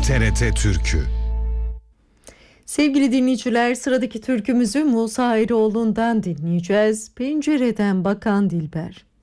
TRT Türkü. Sevgili dinleyiciler, sıradaki türkümüzü Musa Ayrıoğlu'ndan dinleyeceğiz. Pencereden Bakan Dilber.